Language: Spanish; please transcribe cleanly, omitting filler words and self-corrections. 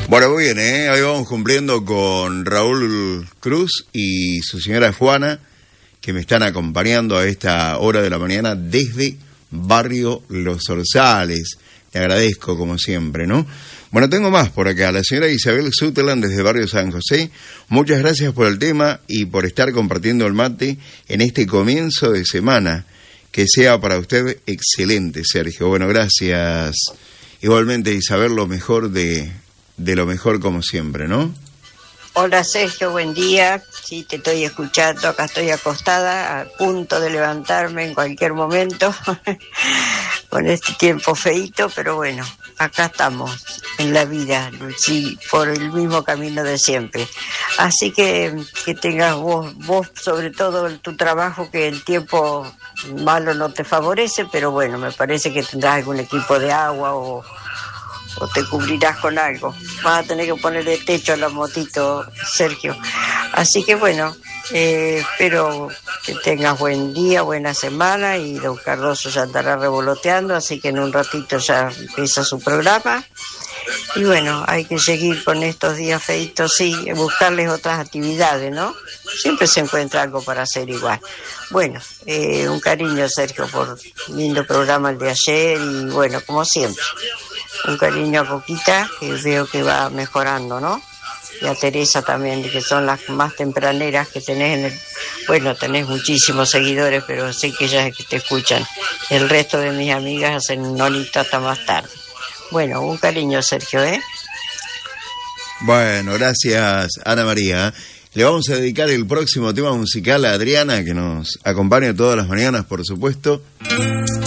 Bueno, muy bien, ahí vamos cumpliendo con Raúl Cruz y su señora Juana, que me están acompañando a esta hora de la mañana desde Barrio Los Orzales. Le agradezco, como siempre, ¿no? Bueno, tengo más por acá. La señora Isabel Sutherland desde Barrio San José. Muchas gracias por el tema y por estar compartiendo el mate en este comienzo de semana. Que sea para usted excelente, Sergio. Bueno, gracias. Igualmente, Isabel, lo mejor de lo mejor como siempre, ¿no? Hola, Sergio, buen día. Sí, te estoy escuchando. Acá estoy acostada, a punto de levantarme en cualquier momento, con este tiempo feíto, pero bueno, acá estamos, en la vida, sí, por el mismo camino de siempre. Así que tengas vos sobre todo tu trabajo, que el tiempo malo no te favorece, pero bueno, me parece que tendrás algún equipo de agua o te cubrirás con algo. Vas a tener que ponerle techo a la motito, Sergio. Así que bueno, espero que tengas buen día, buena semana, y don Cardoso ya andará revoloteando, así que en un ratito ya empieza su programa. Y bueno, hay que seguir con estos días feitos, sí, buscarles otras actividades, ¿no? Siempre se encuentra algo para hacer igual. Bueno, un cariño, Sergio, por lindo programa el de ayer, y bueno, como siempre, un cariño a Coquita, que veo que va mejorando, ¿no? Y a Teresa también, que son las más tempraneras que tenés en el... Bueno, tenés muchísimos seguidores, pero sé que ellas que te escuchan. El resto de mis amigas hacen nonito hasta más tarde. Bueno, un cariño, Sergio, ¿eh? Bueno, gracias, Ana María. Le vamos a dedicar el próximo tema musical a Adriana, que nos acompaña todas las mañanas, por supuesto.